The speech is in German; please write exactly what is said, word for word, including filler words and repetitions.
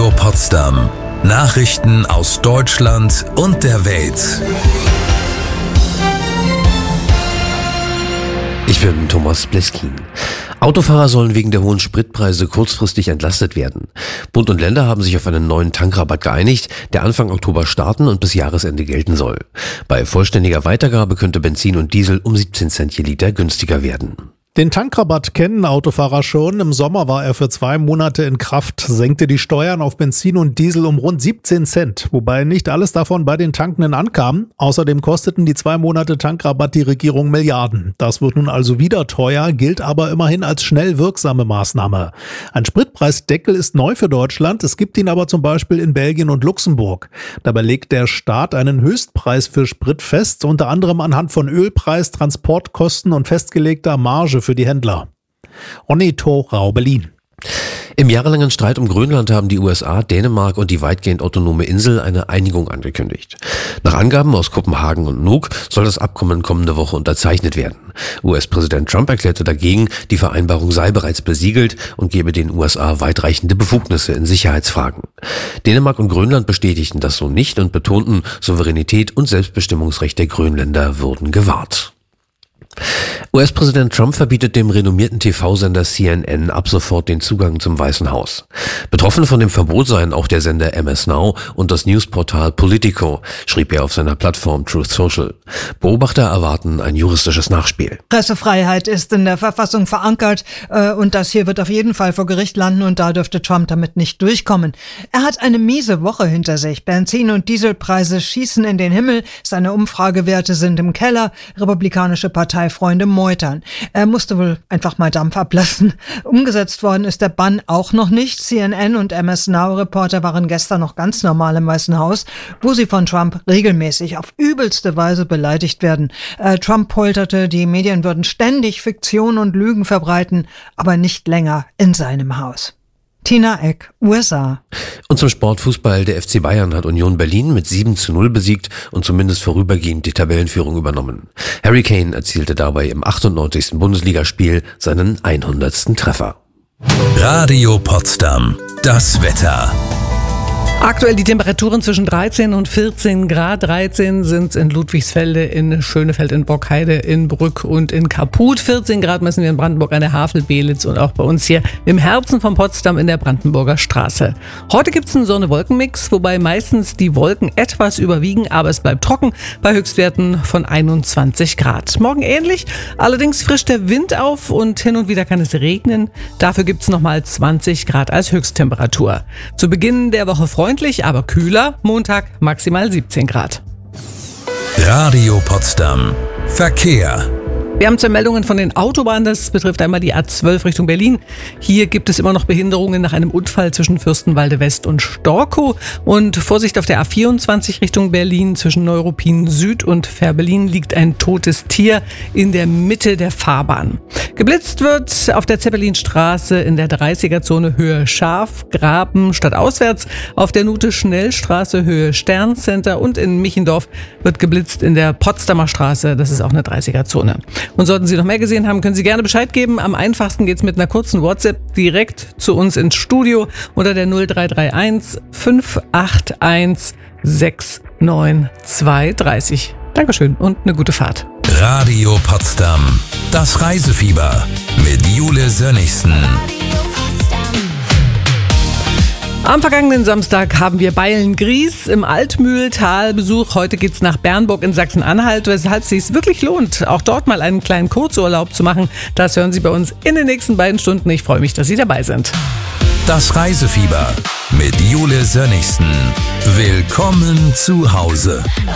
Radio Potsdam. Nachrichten aus Deutschland und der Welt. Ich bin Thomas Bleskin. Autofahrer sollen wegen der hohen Spritpreise kurzfristig entlastet werden. Bund und Länder haben sich auf einen neuen Tankrabatt geeinigt, der Anfang Oktober starten und bis Jahresende gelten soll. Bei vollständiger Weitergabe könnte Benzin und Diesel um siebzehn Cent je Liter günstiger werden. Den Tankrabatt kennen Autofahrer schon. Im Sommer war er für zwei Monate in Kraft, senkte die Steuern auf Benzin und Diesel um rund siebzehn Cent, wobei nicht alles davon bei den Tankenden ankam. Außerdem kosteten die zwei Monate Tankrabatt die Regierung Milliarden. Das wird nun also wieder teuer, gilt aber immerhin als schnell wirksame Maßnahme. Ein Spritpreisdeckel ist neu für Deutschland, es gibt ihn aber zum Beispiel in Belgien und Luxemburg. Dabei legt der Staat einen Höchstpreis für Sprit fest, unter anderem anhand von Ölpreis, Transportkosten und festgelegter Marge für die Händler. Onneto Rau, Berlin. Im jahrelangen Streit um Grönland haben die U S A, Dänemark und die weitgehend autonome Insel eine Einigung angekündigt. Nach Angaben aus Kopenhagen und Nuuk soll das Abkommen kommende Woche unterzeichnet werden. U S-Präsident Trump erklärte dagegen, die Vereinbarung sei bereits besiegelt und gebe den U S A weitreichende Befugnisse in Sicherheitsfragen. Dänemark und Grönland bestätigten das so nicht und betonten, Souveränität und Selbstbestimmungsrecht der Grönländer würden gewahrt. U S-Präsident Trump verbietet dem renommierten T V-Sender C N N ab sofort den Zugang zum Weißen Haus. Betroffen von dem Verbot seien auch der Sender M S Now und das Newsportal Politico, schrieb er auf seiner Plattform Truth Social. Beobachter erwarten ein juristisches Nachspiel. Pressefreiheit ist in der Verfassung verankert äh, und das hier wird auf jeden Fall vor Gericht landen und da dürfte Trump damit nicht durchkommen. Er hat eine miese Woche hinter sich. Benzin- und Dieselpreise schießen in den Himmel, seine Umfragewerte sind im Keller, republikanische Parteifreunde meutern. Er musste wohl einfach mal Dampf ablassen. Umgesetzt worden ist der Bann auch noch nicht. C N N und M S Now-Reporter waren gestern noch ganz normal im Weißen Haus, wo sie von Trump regelmäßig auf übelste Weise beleidigt werden. Äh, Trump polterte, die Medien würden ständig Fiktion und Lügen verbreiten, aber nicht länger in seinem Haus. Tina Eck, U S A. Und zum Sportfußball, der F C Bayern hat Union Berlin mit sieben zu null besiegt und zumindest vorübergehend die Tabellenführung übernommen. Harry Kane erzielte dabei im achtundneunzigsten Bundesligaspiel seinen hundertsten Treffer. Radio Potsdam. Das Wetter. Aktuell die Temperaturen zwischen dreizehn und vierzehn Grad. dreizehn sind in Ludwigsfelde, in Schönefeld, in Bockheide, in Brück und in Kaput. vierzehn Grad messen wir in Brandenburg an der Havel, Belitz und auch bei uns hier im Herzen von Potsdam in der Brandenburger Straße. Heute gibt's einen Sonne-Wolken-Mix, wobei meistens die Wolken etwas überwiegen, aber es bleibt trocken bei Höchstwerten von einundzwanzig Grad. Morgen ähnlich, allerdings frischt der Wind auf und hin und wieder kann es regnen. Dafür gibt's nochmal zwanzig Grad als Höchsttemperatur. Zu Beginn der Woche freundlich, aber kühler. Montag maximal siebzehn Grad. Radio Potsdam. Verkehr. Wir haben zwei Meldungen von den Autobahnen. Das betrifft einmal die A zwölf Richtung Berlin. Hier gibt es immer noch Behinderungen nach einem Unfall zwischen Fürstenwalde West und Storkow. Und Vorsicht auf der A vierundzwanzig Richtung Berlin. Zwischen Neuruppin Süd und Fährberlin liegt ein totes Tier in der Mitte der Fahrbahn. Geblitzt wird auf der Zeppelinstraße in der dreißiger-Zone Höhe Schafgraben stadtauswärts. Auf der Nute-Schnellstraße Höhe Sterncenter und in Michendorf wird geblitzt in der Potsdamer Straße. Das ist auch eine dreißiger-Zone. Und sollten Sie noch mehr gesehen haben, können Sie gerne Bescheid geben. Am einfachsten geht's mit einer kurzen WhatsApp direkt zu uns ins Studio unter der null drei drei eins fünf acht eins sechs neun zwei drei null. Dankeschön und eine gute Fahrt. Radio Potsdam. Das Reisefieber mit Jule Sönnigsen. Am vergangenen Samstag haben wir Beilngries im Altmühltal Besuch. Heute geht's nach Bernburg in Sachsen-Anhalt, weshalb es sich wirklich lohnt, auch dort mal einen kleinen Kurzurlaub zu machen. Das hören Sie bei uns in den nächsten beiden Stunden. Ich freue mich, dass Sie dabei sind. Das Reisefieber mit Jule Sönnigsen. Willkommen zu Hause.